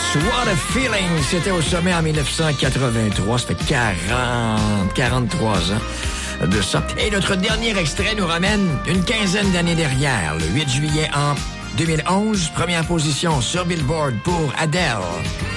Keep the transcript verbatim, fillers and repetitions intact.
What a Feeling, c'était au sommet en dix-neuf cent quatre-vingt-trois, ça fait quarante, quarante-trois ans de ça. Et notre dernier extrait nous ramène une quinzaine d'années derrière, le huit juillet en deux mille onze, première position sur Billboard pour Adele.